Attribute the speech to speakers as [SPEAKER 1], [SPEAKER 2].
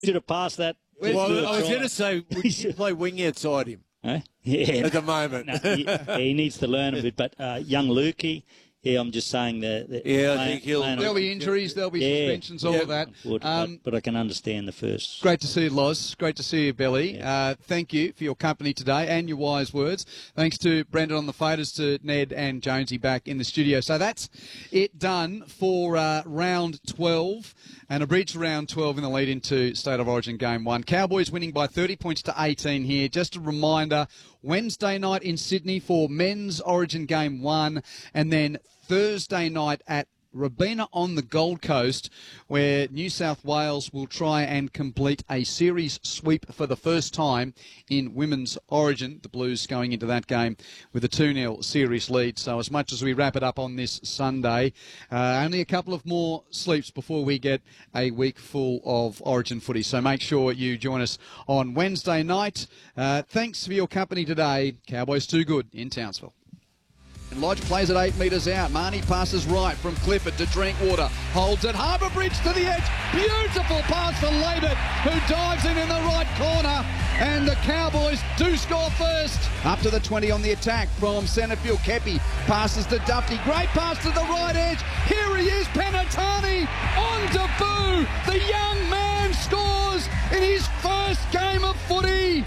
[SPEAKER 1] should have passed that.
[SPEAKER 2] Well, I was going to say, we should play wing outside him
[SPEAKER 1] Yeah.
[SPEAKER 2] at the moment.
[SPEAKER 1] No, he needs to learn a bit. But young Lukey, I'm just saying that.
[SPEAKER 2] I think
[SPEAKER 3] there'll be injuries, there'll be suspensions, all of that.
[SPEAKER 1] But I can understand the first.
[SPEAKER 3] Great to see you, Loz. Great to see you, Billy.
[SPEAKER 1] Yeah.
[SPEAKER 3] Thank you for your company today and your wise words. Thanks to Brendan on the faders, to Ned and Jonesy back in the studio. So that's it done for round 12 and a breach round 12 in the lead into State of Origin Game 1. Cowboys winning by 30 points to 18 here. Just a reminder, Wednesday night in Sydney for Men's Origin Game 1, and then Thursday night at Robina on the Gold Coast, where New South Wales will try and complete a series sweep for the first time in Women's Origin. The Blues going into that game with a 2-0 series lead. So as much as we wrap it up on this Sunday, only a couple of more sleeps before we get a week full of Origin footy. So make sure you join us on Wednesday night. Thanks for your company today. Cowboys too good in Townsville. Lodge plays it 8 metres out. Marnie passes right from Clifford to Drinkwater. Holds it. Harbour Bridge to the edge. Beautiful pass for Labert, who dives in the right corner. And the Cowboys do score first. Up to the 20 on the attack from centrefield. Kepi passes to Duffy. Great pass to the right edge. Here he is, Penatani on debut. The young man scores in his first game of footy.